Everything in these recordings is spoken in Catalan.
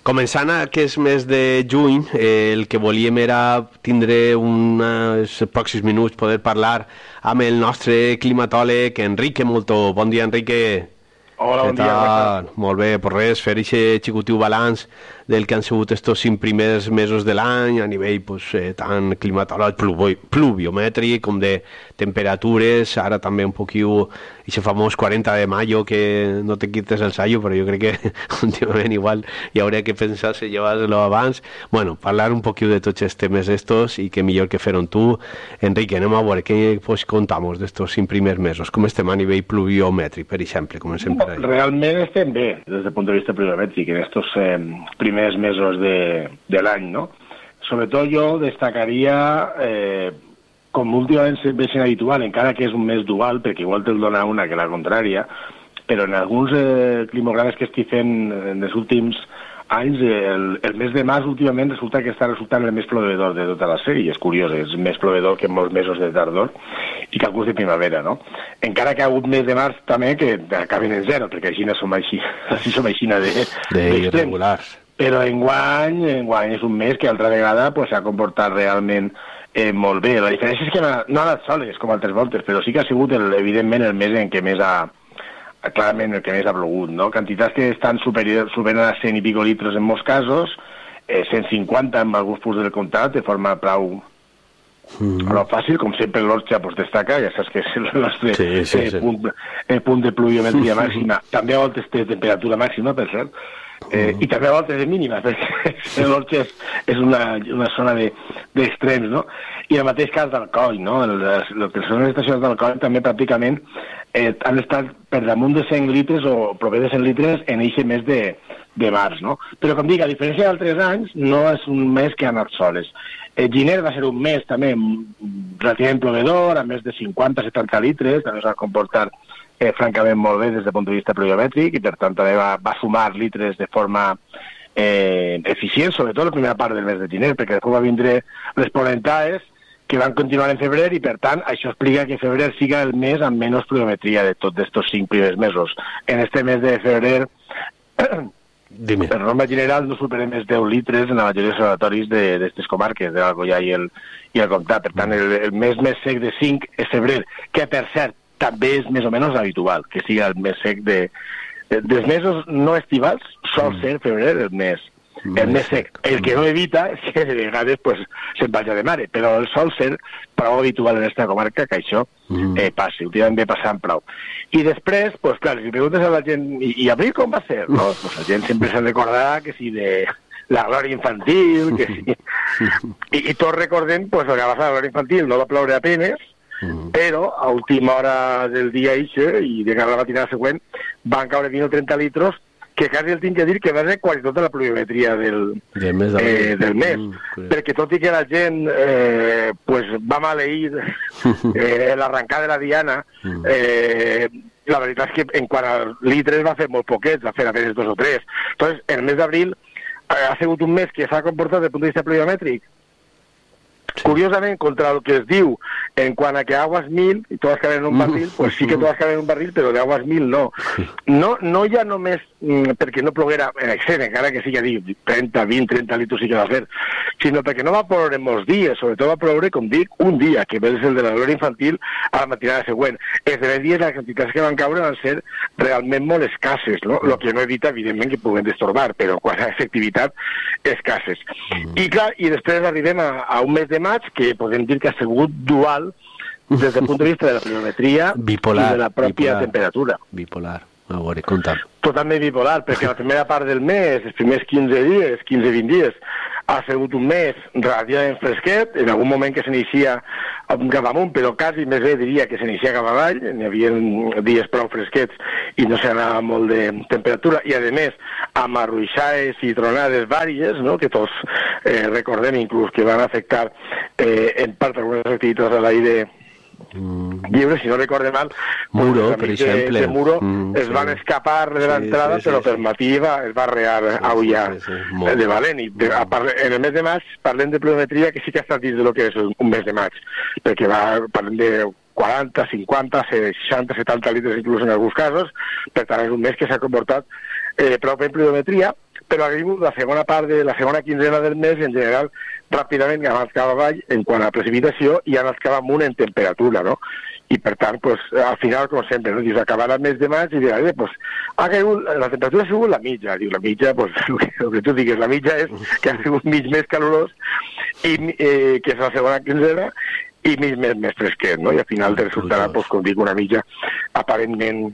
Començant aquest mes de juny, el que volíem era tindre uns pròxims minuts poder parlar amb el nostre climatòleg Enrique Moltó. Bon dia, Enrique. Hola, bon dia. Molt bé, per res, fer aquest xicotiu balanç del que han sigut estos 5 primers mesos de l'any a nivell tant climatològic, pluviomètric com de temperatures, ara també un poquiu aquest famós 40 de mayo que no te quites el sallo, però jo crec que últimament igual hi hauria que pensar si llevar-lo abans. Bueno, parlar un poquiu de tots els temes estos i que millor que fer-ho tu. Enrique, anem a veure què contamos d'estos 5 primers mesos, com estem a nivell pluviomètric, per exemple, comencem per ahí. Realment estem bé des del punt de vista pluviomètric en estos primers mesos de l'any, ¿no? Sobretot jo destacaria, com últimament ve sent habitual, encara que és un mes dual, perquè igual te'l dona una que la contrària, però en alguns climogrames que estic fent en els últims anys, el mes de març últimament resulta que està resultant el més plovedor de tota la sèrie. És curiós, és més plovedor que molts mesos de tardor i que alguns de primavera, no? Encara que ha hagut mes de març també que acaben en zero, perquè així no som així d'irregulars. Però enguany és un mes que altra vegada s'ha comportat realment molt bé. La diferència és que no ha anat soles com altres voltes, però sí que ha sigut evidentment el mes en què més clarament el que més ha plogut, no? Quantitats que estan superen a 100 i pico litres en molts casos, 150 en alguns punts del comtat, de forma prou fàcil, com sempre l'Orxa destaca, ja saps que és el nostre punt de pluviometria màxima, també a voltes té temperatura màxima, per cert, i també a voltes de mínima, perquè l'Orxa és una zona d'extrems, no? I el mateix cas d'Alcoi, no? El que són les estacions d'Alcoi també pràcticament han estat per damunt de 100 litres o prové de 100 litres en eixe mes de març, no? Però com dic, a diferència d'altres anys, no és un mes que ha anat soles. Gener va ser un mes també relativament plovedor, a més de 50-70 litres, també es va comportar francament molt bé des del punt de vista pluviomètric i per tant també va sumar litres de forma eficient, sobretot la primera part del mes de gener, perquè després va vindre les polentaes que van continuar en febrer i, per tant, això explica que febrer siga el mes amb menys pluviometria de tots estos 5 primers mesos. En este mes de febrer, per norma general, no superem els 10 litres en la majoria dels observatoris d'aquestes comarques, de l'Alcoià i el Comtat. Per tant, el mes més sec de 5 és febrer, que, per cert, també és més o menys habitual, que siga el més sec dels mesos no estivals, sol ser febrer el més sec. El que no evita és que de vegades se'n vagi de mare, però el sol ser prou habitual en aquesta comarca que això passi, últimament ve passant prou. I després, clar, si preguntes a la gent, i abril com va ser? No? La gent sempre se'n recordarà que si de la glòria infantil, que si... I tots recordem el que va passar a la glòria infantil, no va ploure a penes, però a última hora del dia i de cara a la matinada següent van caure 20 o 30 litros que quasi el tinc que dir que va ser quasi tota la pluviometria del mes, perquè tot i que la gent va maleir l'arrencada de la diana, la veritat és que en quant a litres va fer molt poquets, va fer apenas 2 o 3. Entonces, el mes d'abril ha sigut un mes que s'ha comportat des del punt de vista pluviométric curiosament, contra el que es diu en quant a que aguas 1000 i todas caben en un barril, pues sí que todas caben en un barril, però de aguas 1000 no. No ja només perquè no ploguera en excés, encara que sí que dic 30, 20, 30 litres sí que va fer, sinó perquè no va ploure en molts dies, sobretot va ploure, com dic, un dia, que és el de la glòria infantil, a la matinada següent. Els de dies, les quantitats que van caure van ser realment molt escasses, no? El que no evita, evidentment, que puguen destorbar, però quant a efectivitat, escasses. I clar, i després arribem a un mes de maig, que podem dir que ha sigut dual des del punt de vista de la pluviometria i de la pròpia temperatura. Bipolar, a veure, compta'm. Totalment bipolar, perquè la primera part del mes, els primers 15-20 dies, ha sigut un mes relativament fresquet, en algun moment que s'inicia cap amunt, però quasi més bé diria que s'inicia cap avall, n'hi havia dies prou fresquets i no s'anava molt de temperatura, i a més amb arruixades i tronades vàries, no? Que tots recordem inclús que van afectar en part algunes activitats a l'aire lliure, si no recorde mal, Muro, per exemple. De Muro es van escapar de l'entrada, però per matí es va rear a Ullà de valent. I en el mes de maig parlem de pluviometria que sí que ha estat dins del que és un mes de maig, perquè parlem de 40, 50, 60, 70 litres inclús en alguns casos, per tant és un mes que s'ha comportat prou en pluviometria, però ha vingut la segona part de la segona quinzena del mes, en general, ràpidament ha anat cap avall en quant a precipitació i ha anat cap amunt en temperatura, no? I per tant, pues, al final, com sempre, no? Dius, acabarà el mes de maig i diràs, pues, ha caigut, la temperatura ha sigut la mitja. Diu, la mitja, pues, el que tu digues, la mitja és que ha sigut mig més calorós, i, que és la segona quinzena, i mig més fresquet, no? I al final te resultarà, pues, com dic, una mitja aparentment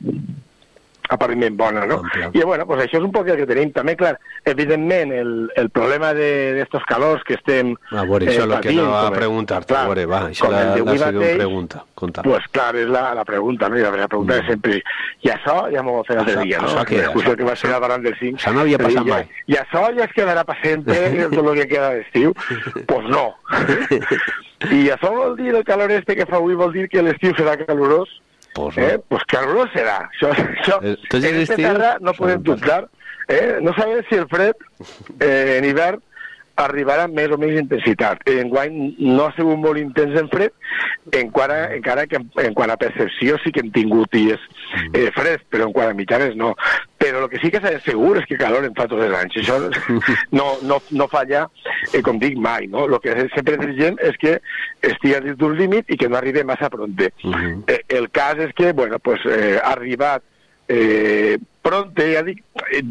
bona, no? I bueno, pues això és un poc el que tenim. També, clar, evidentment, el problema d'estos calors que estem a veure, això és el que anava a preguntar-te, a veure, va, això és la següent pregunta. Pues clar, és la pregunta, no? I la pregunta és sempre, i això ja m'ho fa l'altre dia, no? L'excursió que va ser al Barranc del Cinc. Això no havia passat mai. I això ja es quedarà per sempre, tot el que queda d'estiu? Pues no. I això vol dir, el calor este que fa avui vol dir que l'estiu serà calorós? Pues calorós serà. Això en aquesta terra no podem dubtar. No sabem si el fred en hivern arribarà amb més o menys intensitat. Enguany no ha sigut molt intens en fred, encara que en quant a percepció sí que hem tingut dies freds, però en quant a mitjanes no. Però el que sí que sabem segur és que calor en fa tots els anys. Això no falla, com dic, mai, no? El que sempre dirigem és que estigui dins d'un límit i que no arribi massa pronte. El cas és que, bueno, pues ha arribat pronte, ja dic,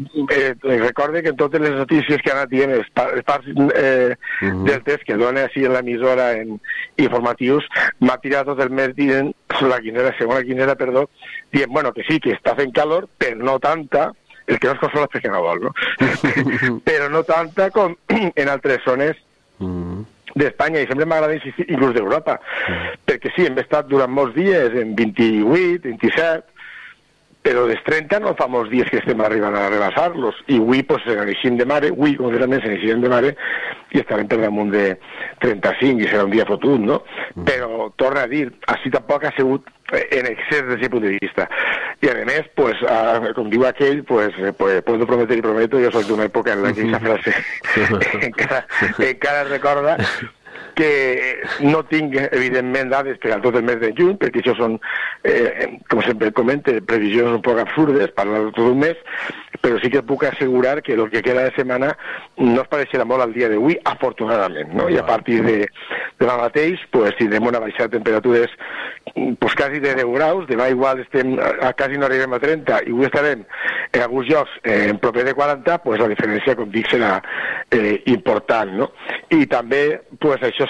recorde que en totes les notícies que han anat dient els parts del test que dona així en l'emissora en informatius, m'ha tirat tot el mes dient, la segona quinzena, perdó, dient, bueno, que sí, que està fent calor, però no tanta, el que no es consola és perquè no vol, no? Però no tanta com en altres zones d'Espanya, i sempre m'agrada insistir, inclús d'Europa, perquè sí, hem estat durant molts dies en 28, 27, però dels 30 no fa molts dies que estem arribant a rebassar-los, i avui pues, se n'eixim de mare, avui concretament se n'eixim de mare, i estarem per damunt de 35, i serà un dia fotut, no? Però, torna a dir, així tampoc ha sigut en excés des d'aquest punt de vista. I a més, pues, com diu aquell, pues, puedo prometer y prometo, jo soy d'una època en la que aquesta frase encara recorda, que no tinc, evidentment, dades per a tot el mes de juny, perquè això són, com sempre comente, previsions un poc absurdes, parlar de tot un mes, però sí que puc assegurar que el que queda de setmana no es pareixerà molt al dia d'avui, afortunadament, no? I a partir de demà mateix, pues, tindrem una baixada de temperatures pues, quasi de 10 graus, demà igual quasi no arribem a 30, i avui estarem en alguns llocs en proper de 40, pues, la diferència, com dic, serà important, no? I també, pues, això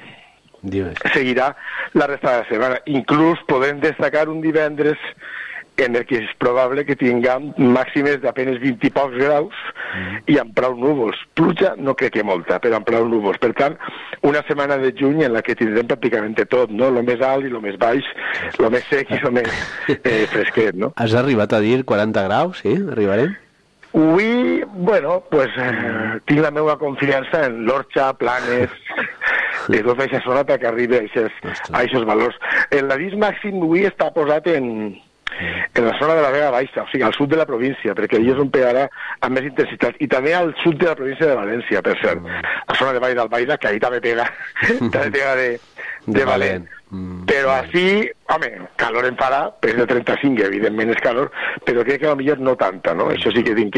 seguirà la resta de la setmana. Inclús podem destacar un divendres en el que és probable que tinguem màximes d'apenes 20 i pocs graus i amb prou núvols. Pluja no crec que molta, però amb prou núvols. Per tant, una setmana de juny en la que tindrem pràcticament tot, no? Lo més alt i lo més baix, lo més sec i lo més fresquet, no? Has arribat a dir 40 graus, sí? Arribarem? Avui, bueno, pues tinc la meva confiança en l'Orxa, Planes, de tota aquesta zona perquè arribi a aquests valors. L'avís màxim avui està posat en la zona de la Vega Baixa, o sigui, al sud de la província, perquè allà és on pegarà amb més intensitat, i també al sud de la província de València, per cert, la zona de Vall d'Albaida, que ahí també pega de valent. Però així, home, calor en farà, és de 35, evidentment és calor, però crec que potser no tanta, no? Això sí que tinc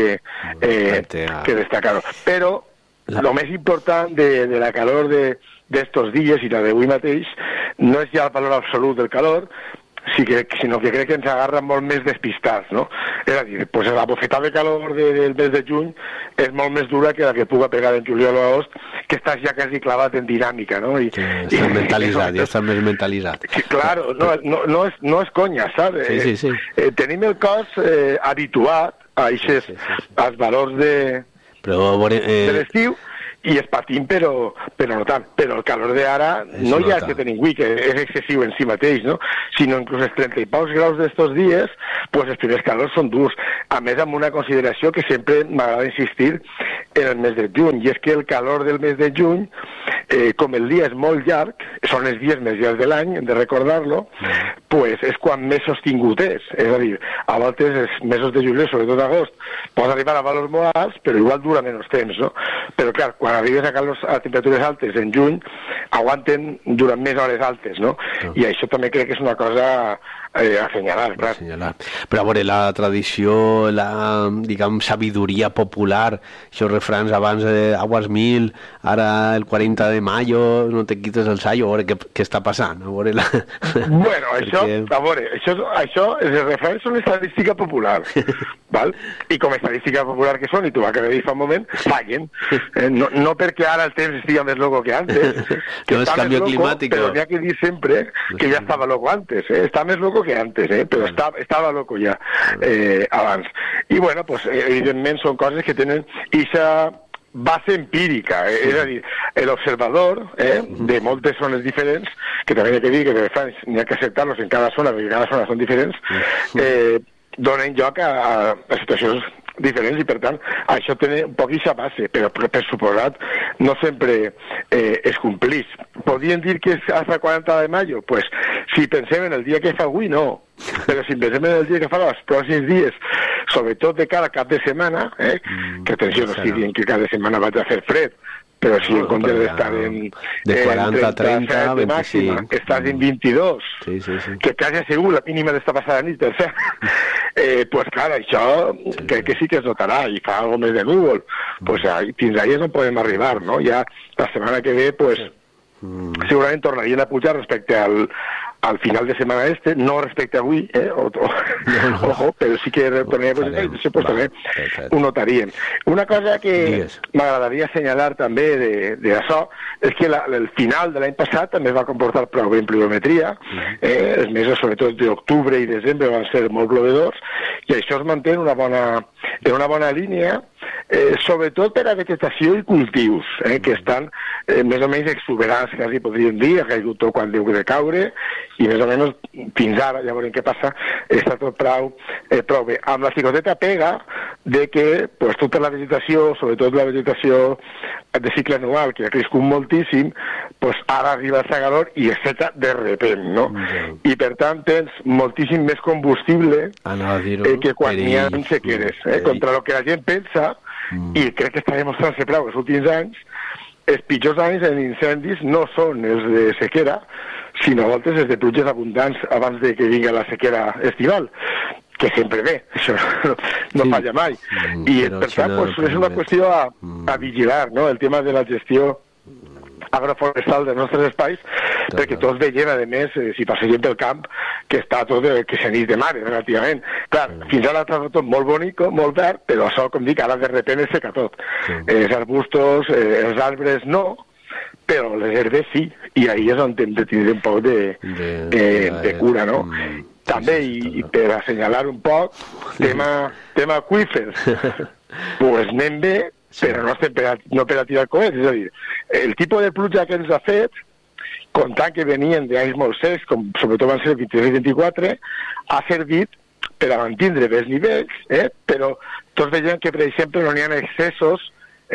que destacar-ho. Però el més important de la calor d'estos dies i la d'avui mateix no és ja el valor absolut del calor, sinó que crec que ens agarra molt més despistats, no? És a dir, pues la bofetada de calor del mes de juny és molt més dura que la que puga pegar en juliol o agost, que estàs ja quasi clavat en dinàmica, no? Estàs mentalitzat, ja estàs més mentalitzat. Claro, no és conya, saps? Sí. Tenim el cos habituat a als valors de l'estiu, i es patim, però no tant. Però el calor d'ara, no ja que tenim avui, que és excessiu en si mateix, no? Sinó inclús els 30 i pocs graus d'estos dies, pues els primers calors són durs. A més, amb una consideració que sempre m'agrada insistir en el mes de juny, i és que el calor del mes de juny, com el dia és molt llarg, són els dies més llargs de l'any, hem de recordar-lo, pues és quan més sostingut és. És a dir, a voltes els mesos de juliol, sobretot agost, pots arribar a valors molt alts, però igual dura menys temps, no? Però clar, quan arribes a temperatures altes en juny, aguanten durant més hores altes, no? I això també crec que és una cosa assenyalar, clar. Però a veure, la tradició, la, diguem, sabidoria popular, aquests refrans abans de aguas mil, ara el 40 de mayo, no te quites el sayo, a veure què està passant, a veure... Bueno, això, els refrans són estadística popular, val? I com a estadística popular que són, i tu acabes de dir fa un moment, fallen. No perquè ara el temps estigui més loco que antes, que no és canvi climàtic. Però n'hi ha que dir sempre que ja estava loco antes, està més loco que antes, però estava loco ja abans. I bueno, pues, evidentment són coses que tenen ixa base empírica, és a dir, l'observador de moltes zones diferents, que també hi ha que dir que n'hi ha que acceptar-los en cada zona, perquè cada zona són diferents, donen lloc a situacions diferents i per tant això té un poc aquesta base, però per suposat no sempre es complís. Podríem dir que és fins al 40 de mayo? Pues si pensem en el dia que fa avui, no, però si pensem en el dia que fa els pròxims dies, sobretot de cada cap de setmana, que atenció, no estic dient que cada setmana vaig a fer fred, però si en comptes d'estar en 40 a 30, 25 màxima, estàs en 22, que quasi segur la mínima d'esta passada nit, per cert, pues clar, això crec que sí que es notarà i fa algo més de núvol, pues fins allà és on podem arribar, no? Ja la setmana que ve, pues segurament tornarien a pujar respecte al final de setmana no respecte a avui, ojo, però sí que tornaria a pues també ho notaríem. Una cosa que m'agradaria assenyalar també d'això és que el final de l'any passat també va comportar prou en pluviometria, els mesos sobretot d'octubre i desembre van ser molt plovedors i això es manté en una bona línia, sobretot per a vegetació i cultius, que estan més o menys exuberants, quasi podríem dir, ha caigut tot quan diu de caure, i més o menys fins ara, ja veurem què passa, està tot prou bé. Amb la xicoteta pega de que pues, tota la vegetació, sobretot la vegetació de cicle anual, que ha crescut moltíssim, pues, ara arriba el segador i es seca de repent, no? I per tant tens moltíssim més combustible que quan n'hi ha sequeres. Contra el que la gent pensa, i crec que està demostrant-se prou els últims anys, els pitjors anys en incendis no són els de sequera, sinó a voltes els de pluges abundants abans de que vingui la sequera estival, que sempre ve, això no falla mai. I per tant, és una qüestió a vigilar, no?, el tema de la gestió agroforestal dels nostres espais, perquè tots veiem, a més, si passegem pel camp, que està tot que s'anís de mare, relativament. Clar, fins ara està tot molt bonic, molt verd, però això, com dic, ara de repente es seca tot. Els arbustos, els arbres no, però les herbes sí, i ahí és on hem de tindre un poc de cura, no? També, i per assenyalar un poc, tema aqüífers, pues anem bé, però no per a tirar coets, és a dir, el tipus de pluja que ens ha fet, comptant que venien d'anys molt secs, com sobretot van ser el 23 i 24, ha servit per a mantindre bé els nivells, però tots veiem que, per exemple, no n'hi ha excessos,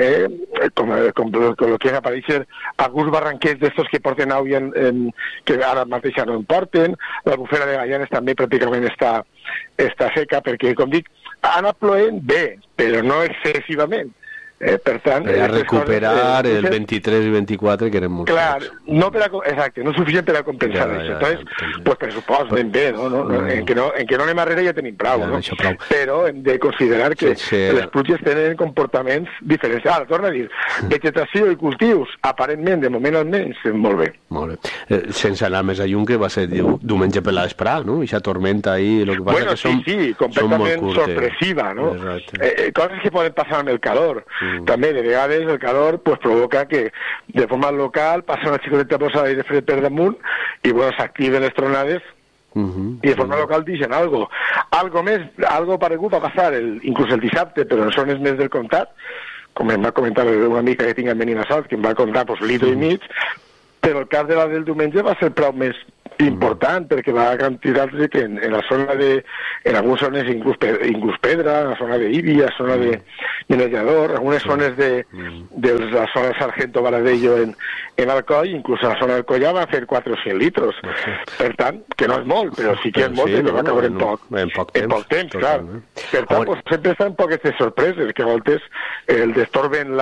com el que apareixen alguns barranquets d'estos que porten au que ara mateix no en porten, l'Albufera de Gaianes també pràcticament està seca, perquè, com dic, ha anat ploent bé, però no excessivament. Per tant, per a recuperar el 23 i 24 que eren molt clar, exacte, no és suficient per a compensar això. Entonces, pues pressupost, ben bé, no? En que no anem arrere ja tenim prou, no? Però hem de considerar que les pluges tenen comportaments diferents. Ara, torno a dir, vegetació i cultius, aparentment, de moment almenys, molt bé. Molt bé. Sense anar més a lluny, que va ser diumenge per la vesprà, no? Ixa tormenta ahí, lo que passa que són completament sorpresiva, no? Coses que poden passar amb el calor. També, de vegades, el calor pues, provoca que de forma local passa una xicoteta posada d'aire fred per damunt i bueno, s'activen les tronades i de forma local dixen algo paregut va passar inclús el dissabte, però en zones més del comtat, com em va comentar una amica que tinc a Beninassalt, que em va contar pues, litre i mig, però el cas de la del diumenge va ser prou més important, perquè va a quantitats que en la zona en algunes zones inclús Pedra, en la zona d'Ibi, en la zona de Menellador, algunes zones de la zona de Sargento Baradello en Alcoi, inclús a la zona del Collà va fer 400 litros. Per tant, que no és molt, però sí que és molt, que va caure en poc temps, clar. Per tant, sempre estan poc aquestes sorpreses, que a voltes el destorben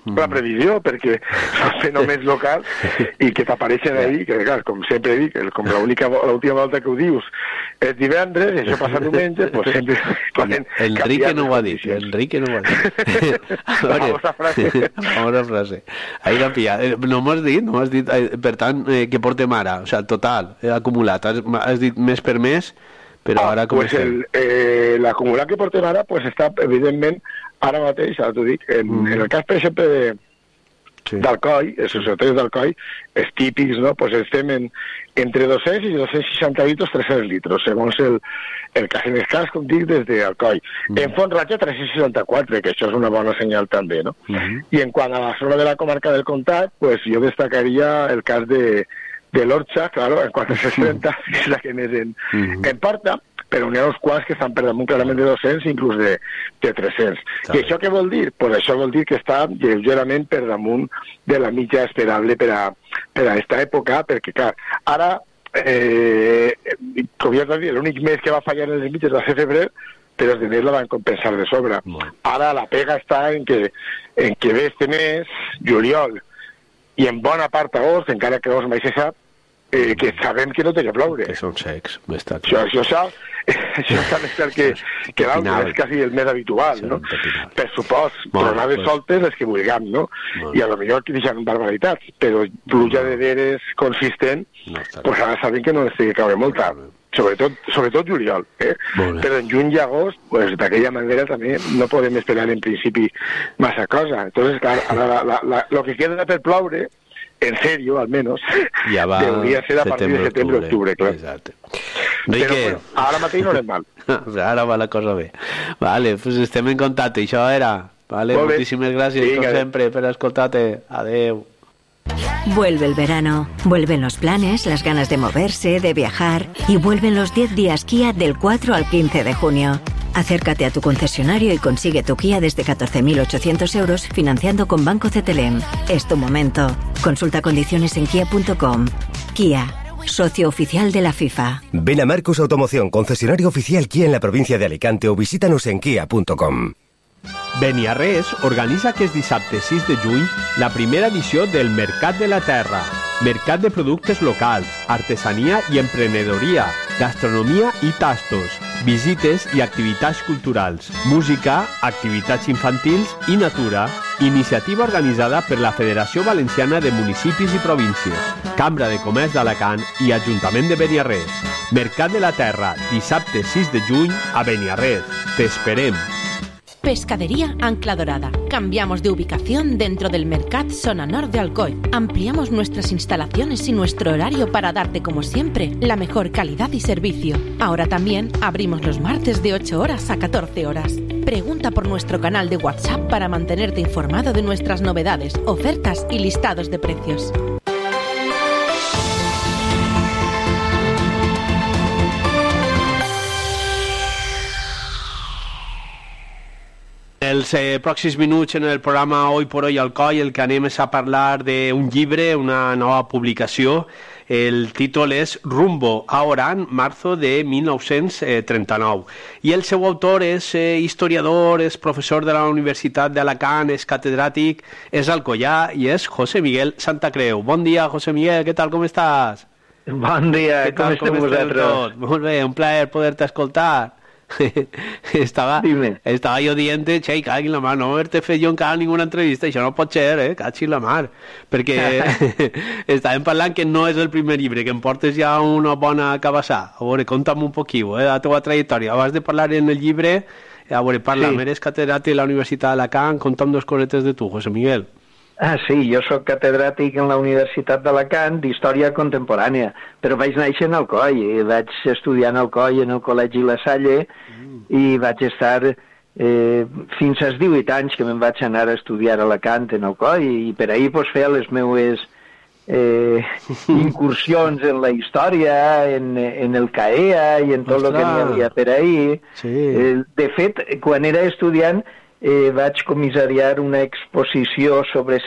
la previsió, perquè són fenòmens locals i que t'apareixen ahí, que clar, com sempre dic, com l'última volta que ho dius és divendres i això passa diumenge, doncs sempre... Enrique no ho ha dit, Enrique no ho ha dit. Famosa frase. Ahí la pilla. No m'has dit, per tant, què portem ara? O sigui, total, acumulat. Has dit mes per mes, però ara com estem? L'acumulat que portem ara està, evidentment, ara mateix, ara t'ho dic, en el cas, per exemple, d'Alcoi, els societaris d'Alcoi, els típics, no? Pues estem entre 200 i 260 litros, 300 litros, segons el cas en el cas, com dic, des d'Alcoi. En Font-Ratja, 364, que això és una bona senyal també, no? I en quant a la zona de la comarca del Comtat, pues jo destacaria el cas de l'Orxa, claro, en 430, que és la que més en porta, però n'hi ha uns quants que estan per damunt clarament de 200, inclús de 300. I això què vol dir? Pues això vol dir que està lleugerament per damunt de la mitja esperable per a aquesta època, perquè, clar, ara, com ja t'he dit, l'únic mes que va fallar en les mitges va ser febrer, però els diners la van compensar de sobre. Ara la pega està en que ve este mes, juliol, i en bona part agost, encara que agost mai se sap, que sabem que no té que ploure. Que són secs. Això està més clar que l'altre, és quasi el més habitual, no? Per supost, tronades soltes les que vulguem, no? I a lo millor que deixen barbaritats, però pluja de veres consistent, pues ara sabem que no les té que caure molta. Sobretot juliol, però en juny i agost, pues d'aquella manera també no podem esperar en principi massa cosa. Entonces, clar, ara lo que queda per ploure, en serio, al menos, debería ser a partir de septiembre-octubre, claro. Exacte. Però bueno, ara mateix no anem mal. Ara va la cosa bé. Vale, pues estem en contacte, això era. Vale, moltíssimes gràcies, com sempre, per escoltar-te. Adeu. Vuelve el verano, vuelven los planes, las ganas de moverse, de viajar y vuelven los 10 días Kia del 4 al 15 de junio. Acércate a tu concesionario y consigue tu Kia desde 14.800 euros financiando con Banco CTLM. Es tu momento. Consulta condiciones en kia.com. Kia, socio oficial de la FIFA. Ven a Marcos Automoción, concesionario oficial Kia en la provincia de Alicante o visítanos en kia.com. Beniarrés organitza aquest dissabte 6 de juny la primera edició del Mercat de la Terra. Mercat de productes locals, artesania i emprenedoria, gastronomia i tastos, visites i activitats culturals, música, activitats infantils i natura. Iniciativa organitzada per la Federació Valenciana de Municipis i Províncies, Cambra de Comerç d'Alacant i Ajuntament de Beniarrés. Mercat de la Terra, dissabte 6 de juny a Beniarrés. T'esperem. Pescadería Ancla Dorada. Cambiamos de ubicación dentro del Mercat Zona Nord de Alcoi. Ampliamos nuestras instalaciones y nuestro horario para darte, como siempre, la mejor calidad y servicio. Ahora también abrimos los martes de 8 horas a 14 horas. Pregunta por nuestro canal de WhatsApp para mantenerte informado de nuestras novedades, ofertas y listados de precios. Els pròxims minuts en el programa Hoy por Hoy Alcoi el que anem és a parlar d'un llibre, una nova publicació. El títol és Rumbo a Orán, marzo de 1939. I el seu autor és historiador, és professor de la Universitat d'Alacant, és catedràtic, és alcoià i és José Miguel Santacreu. Bon dia, José Miguel, què tal, com estàs? Bon dia, com esteu vosaltres? Molt bé, un plaer poder-te escoltar. Estava jo dient, xei, cagui la mar, no haver-te fet jo encara ninguna entrevista, això no pot ser, cagui la mar, perquè estàvem parlant que no és el primer llibre, que em portes ja una bona cabassà. A veure, conta'm un poquillo, la teva trajectòria. Abans de parlar en el llibre, a veure, parla'm, eres catedràtic de la Universitat d'Alacant, conta'm dos cosetes de tu, José Miguel. Sí, jo sóc catedràtic en la Universitat d'Alacant d'Història Contemporània, però vaig néixer en Alcoi, i vaig estudiar en Alcoi en el Col·legi La Salle, i vaig estar fins als 18 anys que me'n vaig anar a estudiar a Alacant en Alcoi, i per ahir feia les meues incursions en la història, en el CAEA i en tot el que n'hi havia per ahir. De fet, quan era estudiant vaig comissariar una exposició sobre